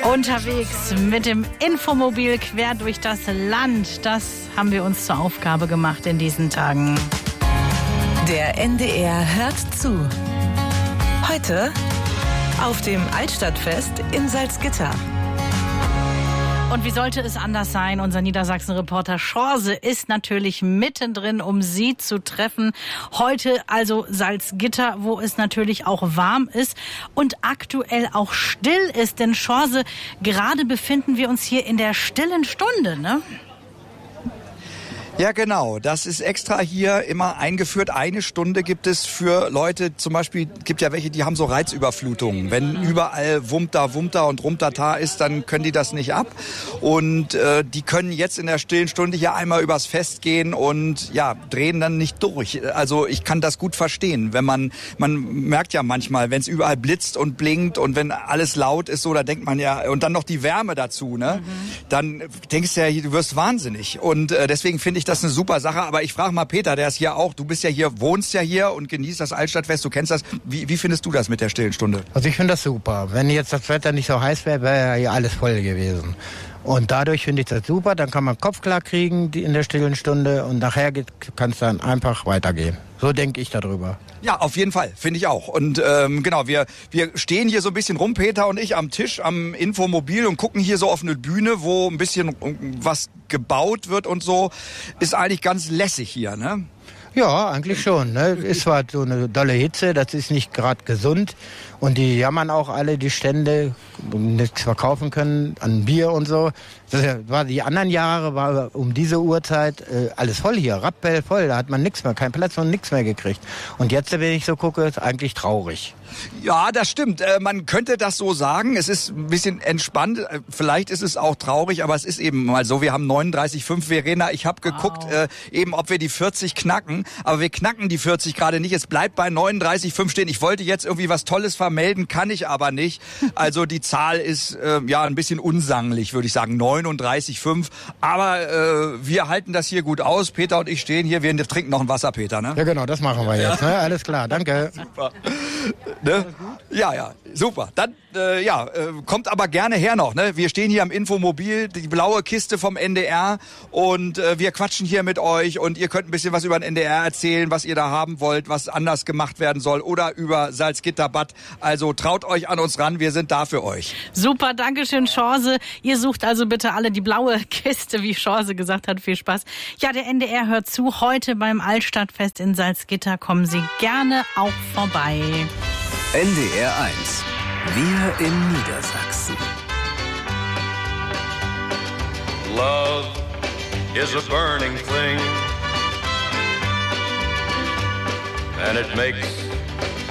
Unterwegs mit dem Infomobil quer durch das Land. Das haben wir uns zur Aufgabe gemacht in diesen Tagen. Der NDR hört zu. Heute auf dem Altstadtfest in Salzgitter. Und wie sollte es anders sein? Unser Niedersachsen-Reporter Schorse ist natürlich mittendrin, um Sie zu treffen. Heute also Salzgitter, wo es natürlich auch warm ist und aktuell auch still ist. Denn Schorse, gerade befinden wir uns hier in der stillen Stunde, ne? Ja, genau. Das ist extra hier immer eingeführt. Eine Stunde gibt es für Leute, zum Beispiel gibt ja welche, die haben so Reizüberflutungen. Wenn überall Wumta und Rumtata ist, dann können die das nicht ab. Und die können jetzt in der stillen Stunde hier einmal übers Fest gehen und ja, drehen dann nicht durch. Also ich kann das gut verstehen. Wenn man merkt ja manchmal, wenn es überall blitzt und blinkt und wenn alles laut ist, so, da denkt man ja, und dann noch die Wärme dazu, ne? Dann denkst du ja, du wirst wahnsinnig. Und deswegen finde ich das eine super Sache, aber ich frage mal Peter, der ist hier auch, du bist ja hier, wohnst ja hier und genießt das Altstadtfest, du kennst das. Wie findest du das mit der stillen Stunde? Also ich finde das super. Wenn jetzt das Wetter nicht so heiß wäre, wäre ja hier alles voll gewesen. Und dadurch finde ich das super, dann kann man Kopf klar kriegen in der stillen Stunde und nachher kann es dann einfach weitergehen. So denke ich darüber. Ja, auf jeden Fall, finde ich auch. Und genau, wir stehen hier so ein bisschen rum, Peter und ich, am Tisch, am Infomobil und gucken hier so auf eine Bühne, wo ein bisschen was gebaut wird und so. Ist eigentlich ganz lässig hier, ne? Ja, eigentlich schon. Ne? Ist zwar so eine dolle Hitze, das ist nicht gerade gesund. Und die jammern auch alle, die Stände, nichts verkaufen können an Bier und so. Das war die anderen Jahre, war um diese Uhrzeit alles voll hier, rappell voll. Da hat man nichts mehr, keinen Platz und nichts mehr gekriegt. Und jetzt, wenn ich so gucke, ist eigentlich traurig. Ja, das stimmt. Man könnte das so sagen. Es ist ein bisschen entspannt. Vielleicht ist es auch traurig, aber es ist eben mal so. Wir haben 39,5, Verena. Ich habe geguckt, eben ob wir die 40 knacken. Aber wir knacken die 40 gerade nicht. Es bleibt bei 39,5 stehen. Ich wollte jetzt irgendwie was Tolles vermelden, kann ich aber nicht. Also die Zahl ist ja ein bisschen unsanglich, würde ich sagen. 39,5. Aber wir halten das hier gut aus. Peter und ich stehen hier. Wir trinken noch ein Wasser, Peter, ne? Ja, genau, das machen wir jetzt. Ne? Alles klar, danke. Super. Ne? Ja, super. Dann kommt aber gerne her noch. Ne? Wir stehen hier am Infomobil, die blaue Kiste vom NDR und wir quatschen hier mit euch und ihr könnt ein bisschen was über den NDR erzählen, was ihr da haben wollt, was anders gemacht werden soll oder über Salzgitterbad. Also traut euch an uns ran, wir sind da für euch. Super, dankeschön, Schorse. Ihr sucht also bitte alle die blaue Kiste, wie Schorse gesagt hat. Viel Spaß. Ja, der NDR hört zu. Heute beim Altstadtfest in Salzgitter kommen Sie gerne auch vorbei. NDR 1. Wir in Niedersachsen. Love is a burning thing, and it makes